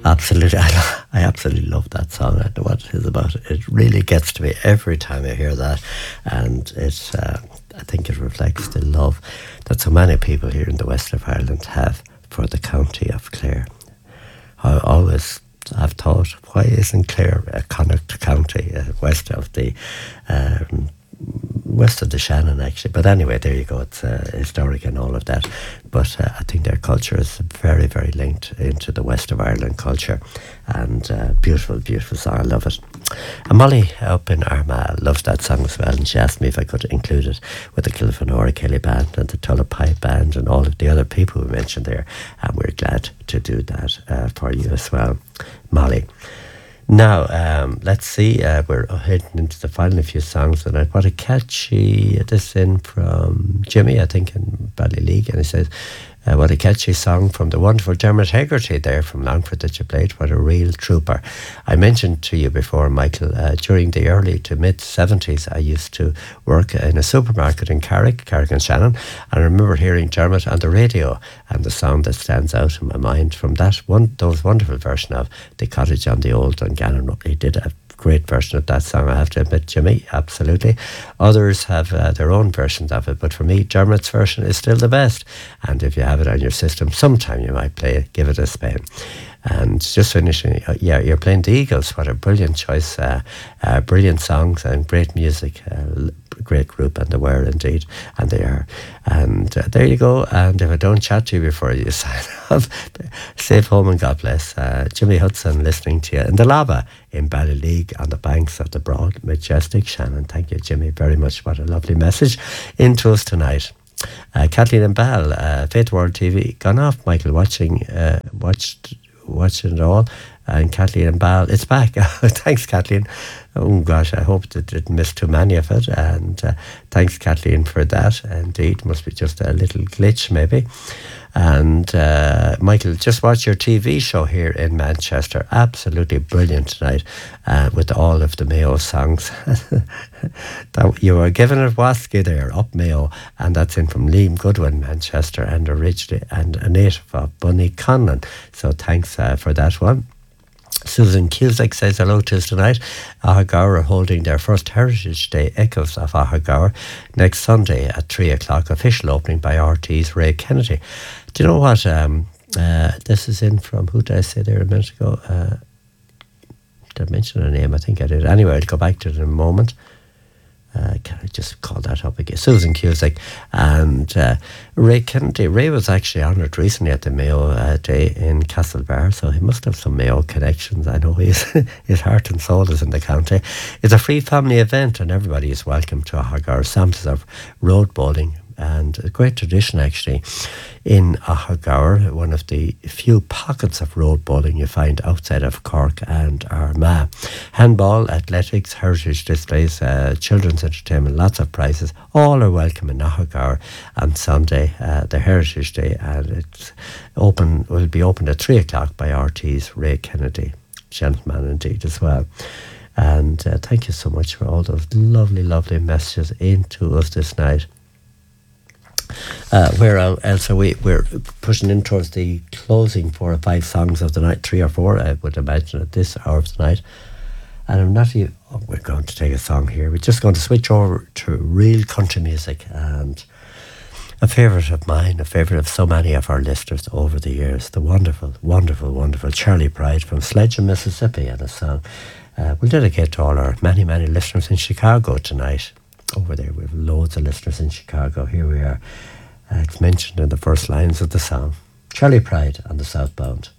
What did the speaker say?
Absolutely. I absolutely love that song. I don't know what it is about it. It really gets to me every time I hear that. And I think it reflects the love that so many people here in the west of Ireland have for the county of Clare. I always have thought, why isn't Clare a Connacht county west of the Shannon, actually? But anyway, there you go. It's historic and all of that. But I think their culture is very, very linked into the west of Ireland culture. And beautiful, beautiful song. I love it. And Molly up in Armagh loves that song as well, and she asked me if I could include it with the Kilfanora Kelly Band and the Tulla Pipe Band and all of the other people we mentioned there. And we're glad to do that for you as well, Molly. Now, let's see, we're heading into the final few songs tonight. What a catchy, this in from Jimmy, I think, in Ballyleague, and he says, what a catchy song from the wonderful Dermot Hegarty there from Longford that you played. What a real trooper. I mentioned to you before, Michael, during the early to mid-70s, I used to work in a supermarket in Carrick and Shannon, and I remember hearing Dermot on the radio, and the song that stands out in my mind from those wonderful version of The Cottage on the Old Dungannon. He did a great version of that song, I have to admit, Jimmy, absolutely. Others have their own versions of it, but for me, Dermot's version is still the best. And if you have it on your system, sometime you might play it, give it a spin. And just finishing, you're playing the Eagles. What a brilliant choice. Brilliant songs and great music. Great group, and they were indeed, and they are. And there you go. And if I don't chat to you before you sign off, safe home and God bless. Jimmy Hudson listening to you in the Lava in Ballyleague on the banks of the broad, majestic Shannon. Thank you, Jimmy, very much. What a lovely message into us tonight. Kathleen and Bell, Faith World TV, gone off, Michael, watching it all. And Kathleen and Bal, it's back. Thanks, Kathleen. Oh gosh, I hope that didn't miss too many of it. And thanks, Kathleen, for that. Indeed, must be just a little glitch maybe. And Michael, just watch your TV show here in Manchester. Absolutely brilliant tonight, with all of the Mayo songs. You were giving it wasky there, up Mayo, and that's in from Liam Goodwin, Manchester, and originally and a native of Bunny Conlon. So thanks for that one. Susan Cusack says hello to us tonight. Ahagour are holding their first Heritage Day Echoes of Ahagour next Sunday at 3 o'clock. Official opening by RT's Ray Kennedy. Do you know what? This is in from, who did I say there a minute ago? Did I mention her name? I think I did. Anyway, I'll go back to it in a moment. Can I just call that up again? Susan Cusack and Ray Kennedy. Ray was actually honoured recently at the Mayo Day in Castlebar, so he must have some Mayo connections. I know his heart and soul is in the county. It's a free family event, and everybody is welcome to Ahagour. Samples of road bowling, and a great tradition actually in Ahagour, one of the few pockets of road bowling you find outside of Cork and Armagh. Handball, athletics, heritage displays, children's entertainment, lots of prizes, all are welcome in Ahagour on Sunday, the Heritage Day, and it's will be open at 3 o'clock by RT's Ray Kennedy, gentleman indeed as well. And thank you so much for all those lovely, lovely messages into us this night. Where else are we're pushing in towards the closing 4 or 5 songs of the night, 3 or 4 I would imagine at this hour of the night. And I'm not even, we're going to take a song here. We're just going to switch over to real country music, and a favourite of mine, a favourite of so many of our listeners over the years, the wonderful, wonderful, wonderful Charlie Pride from Sledge in Mississippi, and a song we'll dedicate to all our many, many listeners in Chicago tonight. Over there, we have loads of listeners in Chicago. Here we are. It's mentioned in the first lines of the song. Charlie Pride on the Southbound.